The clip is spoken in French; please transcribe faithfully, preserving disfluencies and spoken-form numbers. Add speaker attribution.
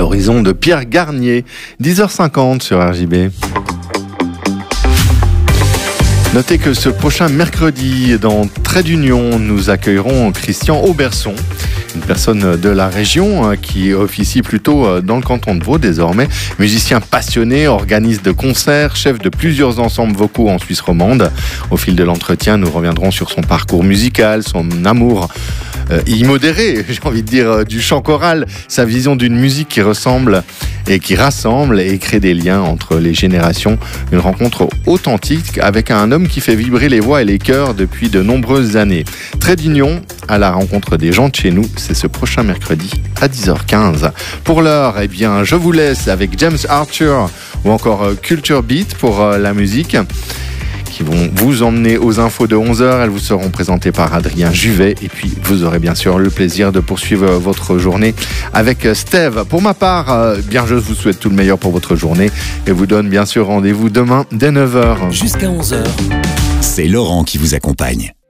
Speaker 1: l'horizon de Pierre Garnier, dix heures cinquante sur R J B. Notez que ce prochain mercredi, dans Trait d'Union, nous accueillerons Christian Auberson, une personne de la région qui officie plutôt dans le canton de Vaud désormais. Musicien passionné, organiste de concerts, chef de plusieurs ensembles vocaux en Suisse romande. Au fil de l'entretien, nous reviendrons sur son parcours musical, son amour euh, immodéré, j'ai envie de dire, du chant choral, sa vision d'une musique qui ressemble et qui rassemble et crée des liens entre les générations. Une rencontre authentique avec un homme qui fait vibrer les voix et les cœurs depuis de nombreuses années. Trait d'Union à la rencontre des gens de chez nous, c'est ce prochain mercredi à dix heures quinze. Pour l'heure, eh bien, je vous laisse avec James Arthur ou encore Culture Beat pour la musique, qui vont vous emmener aux infos de onze heures. Elles vous seront présentées par Adrien Juvet. Et puis, vous aurez bien sûr le plaisir de poursuivre votre journée avec Steve. Pour ma part, eh bien, je vous souhaite tout le meilleur pour votre journée et vous donne bien sûr rendez-vous demain dès neuf heures.
Speaker 2: Jusqu'à onze heures, c'est Laurent qui vous accompagne.